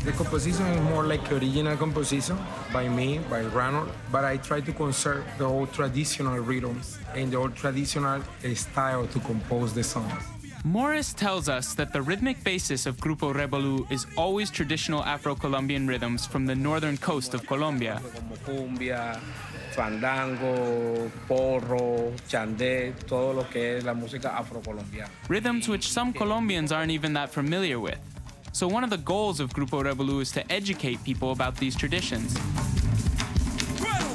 The composition is more like original composition by me, by Ranor, but I try to conserve the old traditional rhythms and the old traditional style to compose the songs. Morris tells us that the rhythmic basis of Grupo Revolú is always traditional Afro-Colombian rhythms from the northern coast of Colombia. Como cumbia, fandango, porro, chandé, todo lo que es la música afrocolombiana. Rhythms which some Colombians aren't even that familiar with. So one of the goals of Grupo Revolú is to educate people about these traditions.